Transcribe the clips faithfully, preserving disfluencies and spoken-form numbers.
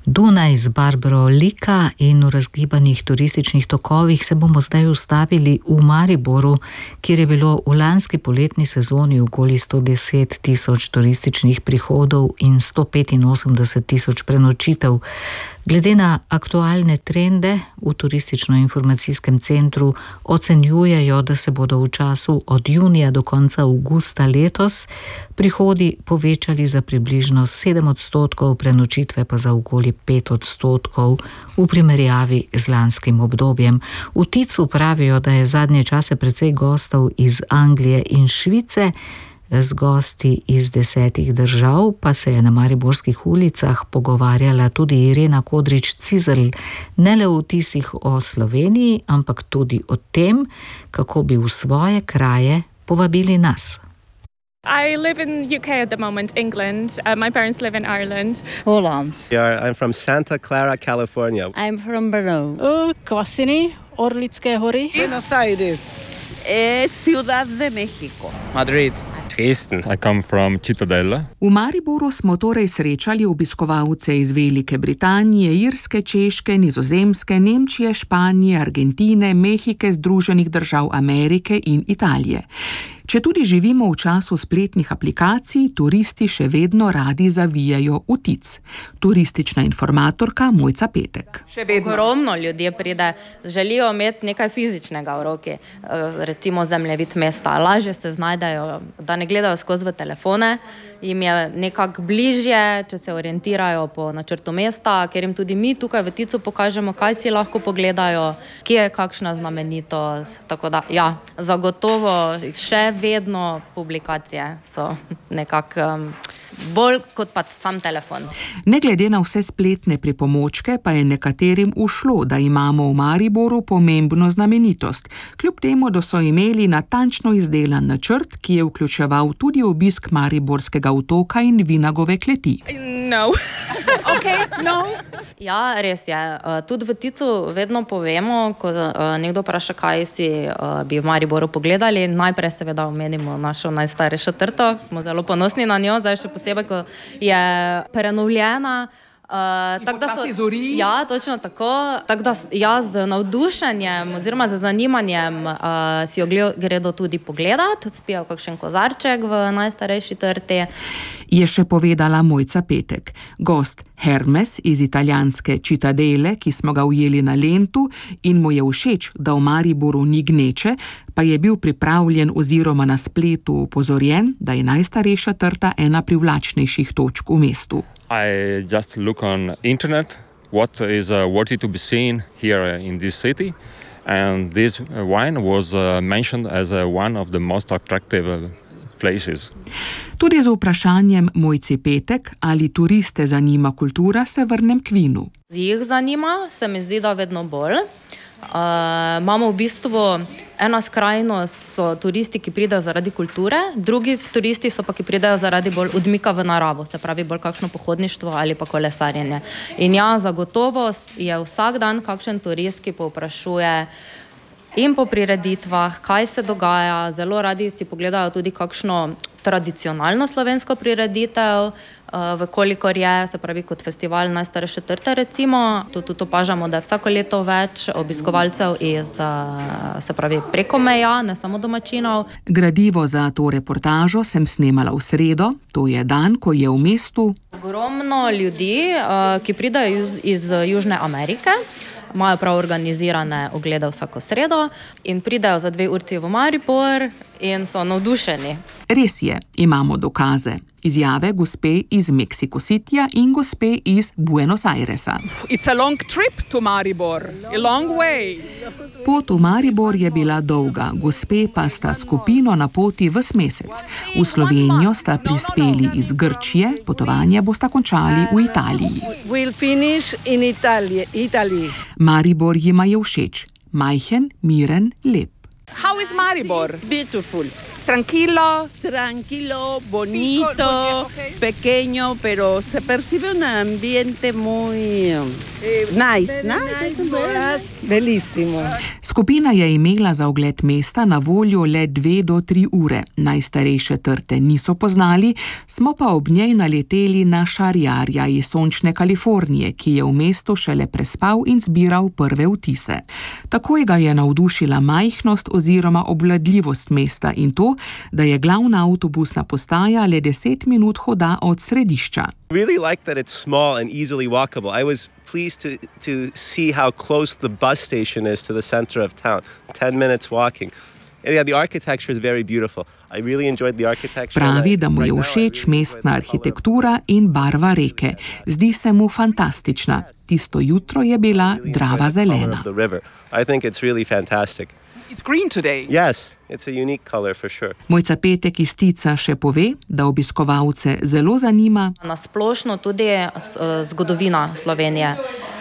Dunaj z Barbaro Lika in v razgibanih turističnih tokovih se bomo zdaj ustavili v Mariboru, kjer je bilo v lanski poletni sezoni okoli sto deset tisoč turističnih prihodov in sto petinosemdeset tisoč prenočitev. Glede na aktualne trende v turistično-informacijskem centru ocenjujejo, da se bodo v času od junija do konca avgusta letos prihodi povečali za približno sedem odstotkov, prenočitve pa za okoli pet odstotkov v primerjavi z lanskim obdobjem. V Ticu pravijo, da je zadnje čase precej gostov iz Anglije in Švice, z gosti iz desetih držav pa se je na mariborskih ulicah pogovarjala tudi Irena Kodrič-Cizelj, ne le v vtisih o Sloveniji, ampak tudi o tem, kako bi v svoje kraje povabili nas. I live in U K at the moment, England. Uh, my parents live in Ireland. Holland. Yeah, I'm from Santa Clara, California. I'm from Brno. Uh, Kvasini, Orlitske hory. Buenos Aires. Eh, Ciudad de México. Madrid. Dresden. I come from Cittadella. V Mariboru smo torej srečali obiskovalce iz Velike Britanije, Irske, Češke, Nizozemske, Nemčije, Španije, Argentine, Mehike, Združenih držav Amerike in Italije. Če tudi živimo v času spletnih aplikacij, turisti še vedno radi zavijajo v Tic. Turistična informatorka Mojca Petek. Ogromno ljudje pride, želijo imeti nekaj fizičnega v roki, recimo zemljevid mesta. Lažje se znajdejo, da ne gledajo skozi v telefone, jim je nekako bližje, če se orientirajo po načrtu mesta, ker jim tudi mi tukaj v Ticu pokažemo, kaj si lahko pogledajo, kje je kakšna znamenitost. Tako da, ja, zagotovo še vedno publikacije so nekako um, bolj kot pa sam telefon. Ne glede na vse spletne pripomočke, pa je nekaterim ušlo, da imamo v Mariboru pomembno znamenitost, kljub temu, da so imeli natančno izdelan načrt, ki je vključeval tudi obisk Mariborskega otoka in Vinagove kleti. No. Okay, no. Ja, res je. Tudi v Ticu vedno povemo, ko nekdo vpraša, kaj si bi v Mariboru pogledali, najprej seveda omenimo našo najstarejšo trto, smo zelo ponosni na njo, zdaj še posebej, ko je prenovljena. Uh, tak, da so, ja, točno tako. Tako da jaz z navdušenjem oziroma z zanimanjem uh, si jo gredo tudi pogledati, spijo kakšen kozarček v najstarejši trti. Je še povedala Mojca Petek. Gost Hermes iz italijanske Cittadele, ki smo ga ujeli na Lentu in mu je všeč, da v Mariboru ni gneče, pa je bil pripravljen oziroma na spletu opozorjen, da je najstarejša trta ena privlačnejših točk v mestu. I just look on internet what is uh, worthy to be seen here in this city, and this wine was uh, mentioned as uh, one of the most attractive uh, places. Tudi z vprašanjem Mojci Petek, ali turiste zanima kultura, se vrnem k vinu. Jih zanima, se mi zdi, da vedno bolj. Uh, imamo v bistvu ena skrajnost, so turisti, ki pridejo zaradi kulture, drugi turisti so pa, ki pridejo zaradi bolj odmika v naravo, se pravi bolj kakšno pohodništvo ali pa kolesarjenje. In ja, zagotovo je vsak dan kakšen turist, ki povprašuje in po prireditvah, kaj se dogaja, zelo radi si pogledajo tudi kakšno tradicionalno slovensko prireditev, v kolikor je, se pravi kot festival najstarejše trte recimo, tudi opažamo, da je vsako leto več obiskovalcev iz, se pravi preko meja, ne samo domačinov. Gradivo za to reportažo sem snemala v sredo, to je dan, ko je v mestu ogromno ljudi, ki pridajo iz, iz Južne Amerike, imajo prav organizirane oglede vsako sredo in pridajo za dve urci v Maribor in so navdušeni. Res je, imamo dokaze. Izjave gospe iz Mexico Cityja in gospe iz Buenos Airesa. It's a long trip to Maribor, a long way. Pot v Maribor je bila dolga, gospe pa sta skupino na poti ves mesec. V Slovenijo sta prispeli iz Grčije, potovanje bosta končali v Italiji. We'll finish in Italy, Italy. Maribor jima je všeč, majhen, miren, lep. How is Maribor? Beautiful. Tranquilo. Tranquilo, bonito, pequeño, pero se percibe un ambiente muy nice, nice, bellissimo. Skupina je imela za ogled mesta na voljo le dve do tri ure. Najstarejše trte niso poznali, smo pa ob njej naleteli na Šarjarja iz sončne Kalifornije, ki je v mestu šele prespal in zbiral prve vtise. Takoj ga je navdušila majhnost oziroma obvladljivost mesta in to, da je glavna avtobusna postaja le deset minut hoda od središča. Really like that it's small and easily walkable. I was pleased to to see how close the bus station is to the center of town. ten minutes walking. And yeah, the architecture is very beautiful. I really enjoyed the architecture. Pravi, da mu je všeč mestna arhitektura in barva reke. Zdi se mu fantastična. Tisto jutro je bila Drava zelena. I think it's really fantastic. It's green today. Yes, it's a unique color for sure. Mojca Petek iz Tica še pove, da obiskovalce zelo zanima Na splošno tudi zgodovina Slovenije.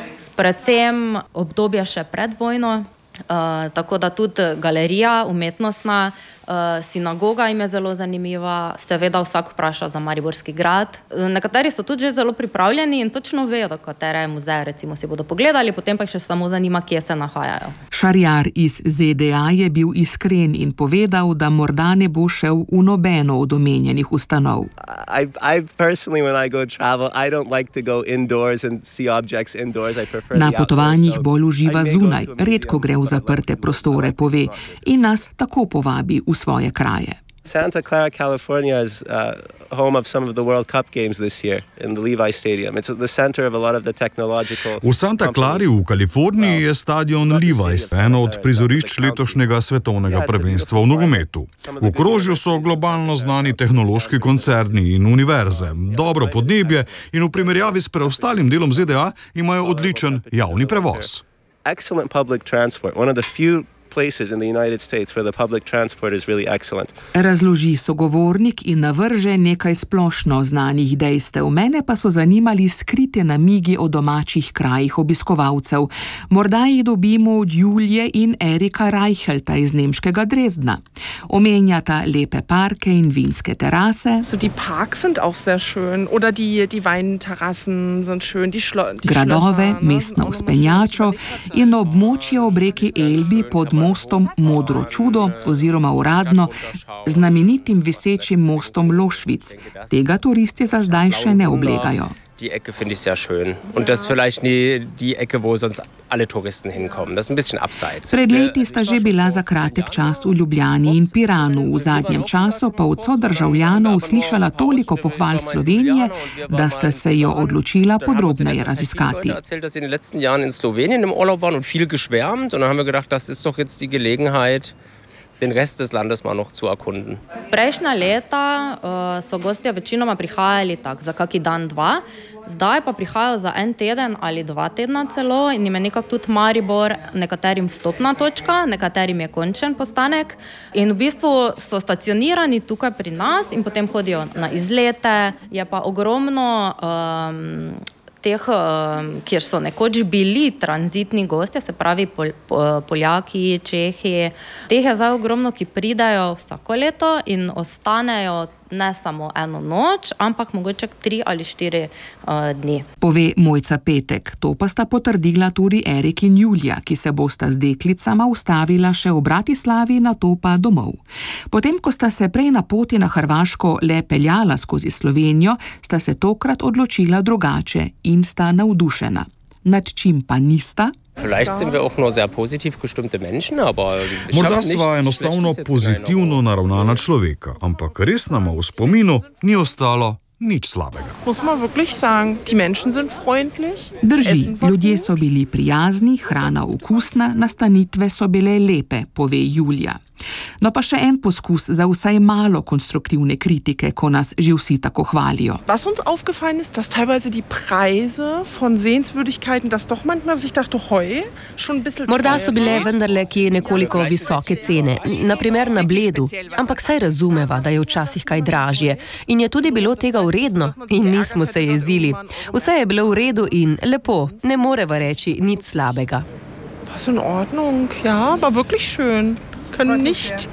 Predvsem obdobje še pred vojno, tako da tudi galerija umetnostna, sinagoga jim je zelo zanimiva, seveda vsak vpraša za Mariborski grad. Nekateri so tudi že zelo pripravljeni in točno vejo, do katere muzeje recimo si bodo pogledali, potem pa jih še samo zanima, kje se nahajajo. Šarjar iz Z D A je bil iskren in povedal, da morda ne bo šel v nobeno od omenjenih ustanov. I, I personally, when I go travel, I don't like to go indoors and see objects indoors. I prefer Na the potovanjih outdoors, so bolj uživa I may go zunaj, to a museum, redko gre v but I zaprte like to prostore, go pove, outdoors. in nas tako povabi v svoje kraje. Santa Clara, California is uh, home of some of the World Cup games this year in the Levi Stadium. It's the center of a lot of the technological. V Santa Clari v Kaliforniji je stadion Levi's eno od prizorišč letošnjega svetovnega prvenstva v nogometu. V okrožju so globalno znani tehnološki koncerni in univerze, dobro podnebje in v primerjavi s preostalim delom Z D A imajo odličen javni prevoz. Excellent public transport. One of the few places in the United States where the public transport is really excellent. Razloži sogovornik in navrže nekaj splošno znanih dejstev. Mene pa so zanimali skrite namigi o domačih krajih obiskovalcev. Morda jih dobimo od Julije in Erika Reichelta iz nemškega Dresdna. Omenjata lepe parke in vinske terase. So die Parks sind auch sehr schön oder die die Weinterrassen sind schön, die, Schlo die Gradove, mestno vzpenjačo in območje ob reki Elbi pod mostom Modro čudo oziroma uradno znamenitim visečim mostom Lošvic. Tega turisti za zdaj še ne oblegajo. Die Ecke finde ich sehr schön. Und das ist vielleicht nie die Ecke, wo sonst alle Touristen hinkommen. Das ist ein bisschen abseits. Pred leti sta že bila za kratek čas v Ljubljani in Piranu. V zadnjem času pa od sodržavljanov slišala toliko pohval Slovenije, da sta se jo odločila podrobneje raziskati. Erzählt, dass sie in den letzten Jahren in Slowenien im Urlaub waren und viel geschwärmt. Und dann haben wir gedacht, das ist doch jetzt die Gelegenheit, den Rest des Landes mal noch zu erkunden. Prejšnja leta uh, so gostje večinoma prihajali tak za kaki dan, dva. Zdaj pa prihajajo za en teden ali dva tedna celo in jim je nekako tudi Maribor nekaterim vstopna točka, nekaterim je končen postanek. In v bistvu so stacionirani tukaj pri nas in potem hodijo na izlete. Je pa ogromno um, teh, kjer so nekoč bili tranzitni gostje, se pravi pol, Poljaki, Čehi. Teh je zdaj ogromno, ki pridajo vsako leto in ostanejo ne samo eno noč, ampak mogoče tri ali štiri uh, dni. Pove Mojca Petek. To pa sta potrdila tudi Erik in Julija, ki se bosta z deklicama ustavila še v Bratislavi, nato pa domov. Potem, ko sta se prej na poti na Hrvaško le peljala skozi Slovenijo, sta se tokrat odločila drugače in sta navdušena. Nad čim pa nista? Vielleicht sind wir auch nur sehr positiv gestimmte Menschen, aber Morda sva enostavno pozitivno naravnana človeka, ampak res nama v spominu ni ostalo nič slabega. Muss man wirklich sagen, die Menschen sind freundlich. Drži, ljudje so bili prijazni, hrana okusna, nastanitve so bile lepe, pove Julija. No pa še en poskus za vsaj malo konstruktivne kritike, ko nas že vsi tako hvalijo. Was uns aufgefallen ist, dass teilweise die Preise von Sehenswürdigkeiten, das doch manchmal, dass ich dachte, hoj, schon ein bisschen Morda so bile vendarle kje nekoliko visoke cene, naprimer na Bledu, ampak saj razumeva, da je včasih kaj dražje in je tudi bilo tega vredno in nismo se jezili. Vse je bilo v redu in lepo, ne moreva reči nič slabega. Was in Ordnung, ja, war wirklich schön. Können nicht,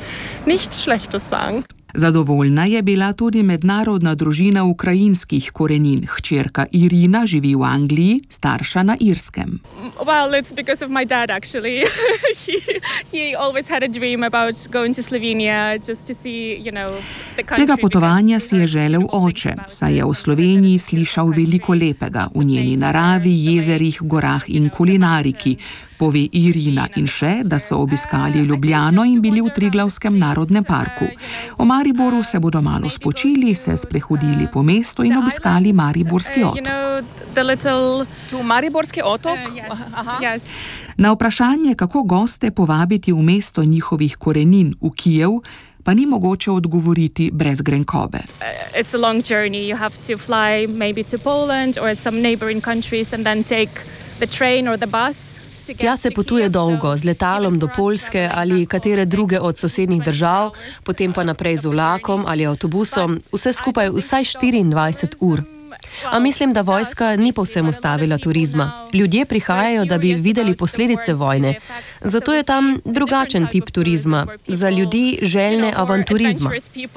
nichts Schlechtes sagen. Zadovoljna je bila tudi mednarodna družina ukrajinskih korenin. Hčerka Irina živi v Angliji, starša na Irskem. Well, it's because of my dad actually. he, he always had a dream about going to Slovenia just to see, you know, the country. Tega potovanja si je želel oče, saj je v Sloveniji slišal veliko lepega v njeni naravi, jezerih, gorah in kulinariki. Pove Irina in še, da so obiskali Ljubljano in bili v Triglavskem narodnem parku. V Mariboru se bodo malo spočili, se sprehodili po mestu in obiskali Mariborski otok. Tu Mariborski otok? Na vprašanje, kako goste povabiti v mesto njihovih korenin v Kijev, pa ni mogoče odgovoriti brez grenkobe. It's a long journey. You have to fly maybe to Poland or some neighboring countries and then take the train or the bus. Tja se potuje dolgo, z letalom do Poljske ali katere druge od sosednjih držav, potem pa naprej z vlakom ali avtobusom, vse skupaj vsaj štiriindvajset ur. A mislim, da vojska ni povsem ustavila turizma. Ljudje prihajajo, da bi videli posledice vojne. Zato je tam drugačen tip turizma, za ljudi željne avanturizma.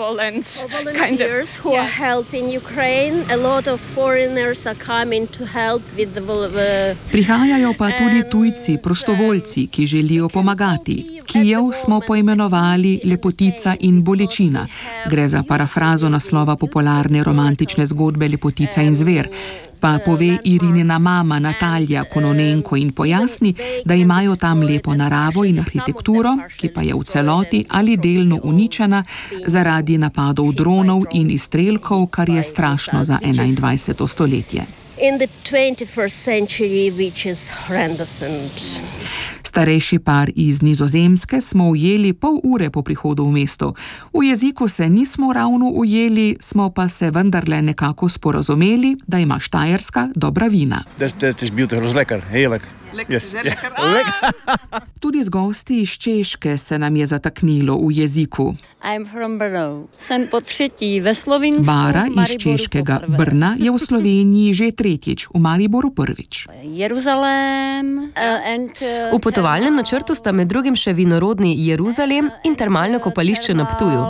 Prihajajo pa tudi tujci, prostovoljci, ki želijo pomagati. Kijev smo poimenovali Lepotica in bolečina. Gre za parafrazo naslova popularne romantične zgodbe Lepotica in zver. Pa pove Irinina mama Natalija Kononenko in pojasni, da imajo tam lepo naravo in arhitekturo, ki pa je v celoti ali delno uničena zaradi napadov dronov in izstrelkov, kar je strašno za enaindvajseto stoletje. In the twenty-first century, which is horrendous. Starejši par iz Nizozemske smo ujeli pol ure po prihodu v mesto. V jeziku se nismo ravno ujeli, smo pa se vendarle nekako sporazumeli, da ima Štajerska dobra vina. Het is beautiful, lekker, heerlijk. Yes. Tudi z gosti iz Češke se nam je zataknilo v jeziku. I'm from Brno. Sem po tretji v Sloveniji. Bara iz češkega Brna je v Sloveniji že tretjič, v Mariboru prvič. Jeruzalem. V potovalnem načrtu sta med drugim še vinorodni Jeruzalem in termalno kopališče na Ptuju.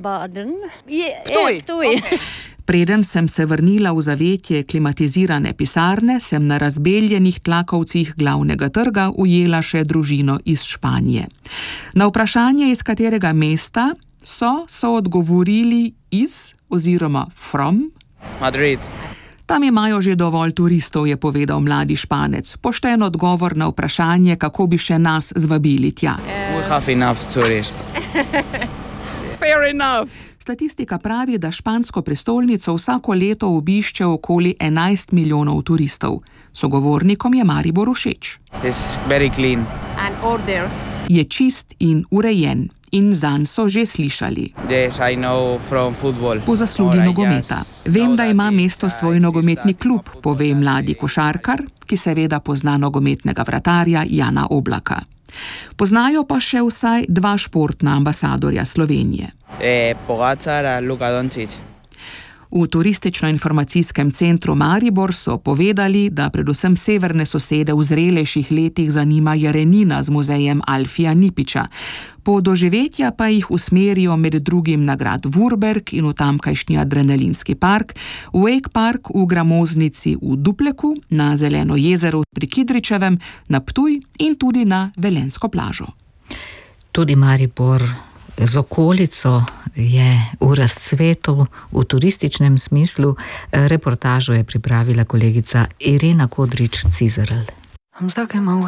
Ptuj. Ptuj. Preden sem se vrnila v zavetje klimatizirane pisarne, sem na razbeljenih tlakovcih glavnega trga ujela še družino iz Španije. Na vprašanje, iz katerega mesta so, so odgovorili iz oziroma from Madrid. Tam imajo že dovolj turistov, je povedal mladi Španec. Pošten odgovor na vprašanje, kako bi še nas zvabili tja. We have enough tourists. Fair enough. Statistika pravi, da špansko prestolnico vsako leto obišče okoli enajst milijonov turistov. Sogovornikom je Maribor všeč. It's very clean. And order. Je čist in urejen. In zanj so že slišali. Yes, I know from football. Po zaslugi nogometa. Vem, da ima mesto svoj nogometni klub, pove mladi košarkar, ki seveda pozna nogometnega vratarja Jana Oblaka. Poznajo pa še vsaj dva športna ambasadorja Slovenije. Eh, Pogačar in Luka Dončić. V turistično-informacijskem centru Maribor so povedali, da predvsem severne sosede v zrelejših letih zanima Jarenina z muzejem Alfija Nipiča. Po doživetja pa jih usmerijo med drugim na grad Vurberg in v tamkajšnji adrenalinski park, Wake Park v Gramoznici v Dupleku, na Zeleno jezero pri Kidričevem, na Ptuj in tudi na Velenjsko plažo. Tudi Maribor z okolico je v razcvetu v turističnem smislu. Reportažo je pripravila kolegica Irena Kodrič-Cizerl.